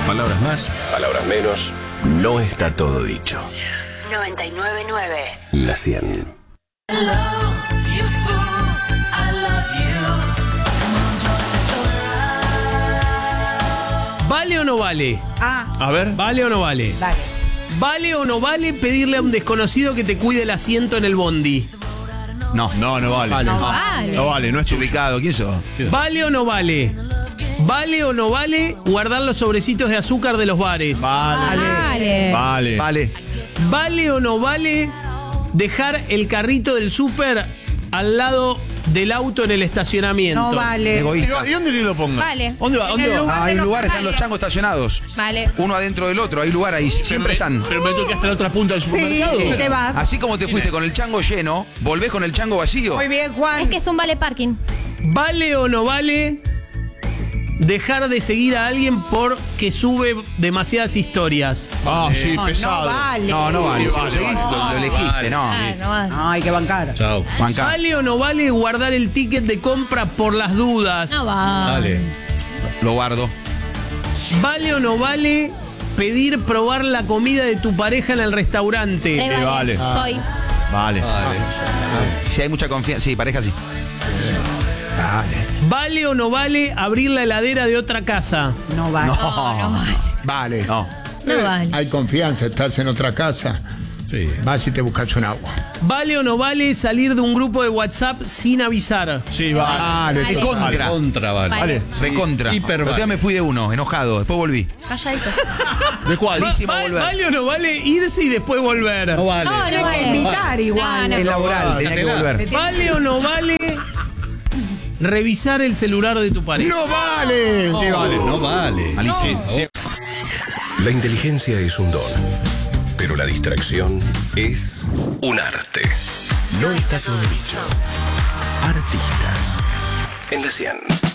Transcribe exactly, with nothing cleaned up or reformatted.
Palabras más, palabras menos. No está todo dicho. noventa y nueve punto nueve. La cien. ¿Vale o no vale? Ah, A ver. ¿Vale o no vale? dale. ¿Vale o no vale pedirle a un desconocido que te cuide el asiento en el bondi? No, no, no vale. Vale. No, No vale. no vale, no es ubicado. ¿Quién sos? ¿Vale o no vale? ¿Vale o no vale guardar los sobrecitos de azúcar de los bares? Vale. Vale. Vale. Vale. ¿Vale o no vale dejar el carrito del súper al lado del auto en el estacionamiento? No vale. Egoísta. ¿Y dónde que lo ponga? Vale. ¿Dónde va? En ¿Dónde el va? lugar- Ah, hay de un los lugar, están Vale. los changos estacionados. Vale. Uno adentro del otro, hay lugar ahí, siempre están. Pero me tengo que hasta la otra punta del Sí, supermercado. y te vas. Así como te fuiste con el chango lleno, volvés con el chango vacío. Muy bien, Juan. Es que es un vale parking. ¿Vale o no vale dejar de seguir a alguien porque sube demasiadas historias? Ah, sí, No, pesado. no vale. No, no vale. Sí, Si lo vale, seguís, vale. lo, lo elegiste, no. Ah, no vale. No, hay que bancar. Chao. Bancá. ¿Vale o no vale guardar el ticket de compra por las dudas? No vale. Dale. Lo guardo. ¿Vale o no vale pedir probar la comida de tu pareja en el restaurante? Re vale. Soy. Vale. Vale. Si hay mucha confianza. Sí, pareja sí. Dale. ¿Vale o no vale abrir la heladera de otra casa? No vale. No, no vale. Vale. No. No vale. Hay confianza, estás en otra casa. Sí. Vas y te buscas un agua. ¿Vale o no vale salir de un grupo de WhatsApp sin avisar? Sí, vale. Vale. Contra. Contra, vale. Vale. Recontra. Hiper Pero vale. ya me fui de uno, enojado. Después volví. Calladito. ¿De cuál? Malísimo Va- volver. ¿Vale o no vale irse y después volver? No vale. No, no Tienes vale. que invitar igual. No, Es no. laboral, tenía que volver. ¿Vale o no vale revisar el celular de tu pareja? ¡No vale! Sí, vale. No vale. Malísimo. Sí. La inteligencia es un don, pero la distracción es un arte. No está todo dicho. Artistas en la cien.